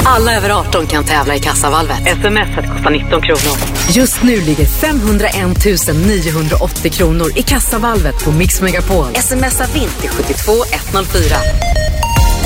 Alla över 18 kan tävla i Kassavalvet. SMS kostar 19 kronor. Just nu ligger 501 980 kronor i Kassavalvet på Mix Megapol. Smsa vint till 72104.